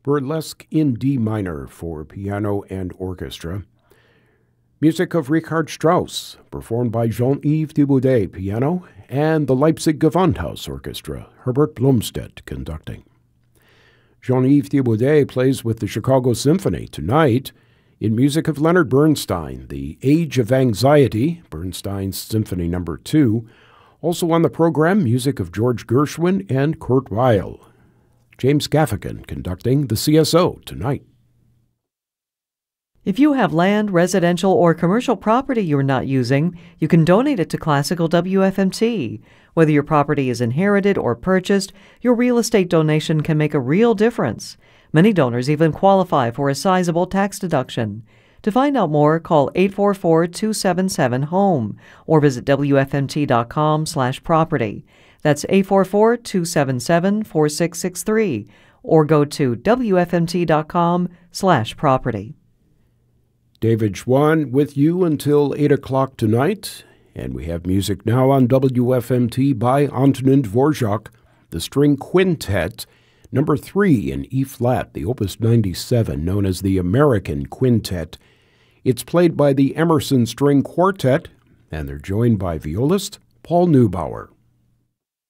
Burlesque in D minor for piano and orchestra. Music of Richard Strauss, performed by Jean-Yves Thibaudet, piano, and the Leipzig Gewandhaus Orchestra, Herbert Blomstedt conducting. Jean-Yves Thibaudet plays with the Chicago Symphony tonight in music of Leonard Bernstein, The Age of Anxiety, Bernstein's Symphony No. 2. Also on the program, music of George Gershwin and Kurt Weill. James Gaffigan conducting the CSO tonight. If you have land, residential, or commercial property you're not using, you can donate it to Classical WFMT. Whether your property is inherited or purchased, your real estate donation can make a real difference. Many donors even qualify for a sizable tax deduction. To find out more, call 844-277-HOME or visit WFMT.com/property. That's 844-277-4663 or go to WFMT.com/property. David Schwann with you until 8 o'clock tonight, and we have music now on WFMT by Antonin Dvorak, the String Quintet, No. 3 in E-flat, the Opus 97, known as the American Quintet. It's played by the Emerson String Quartet, and they're joined by violist Paul Neubauer.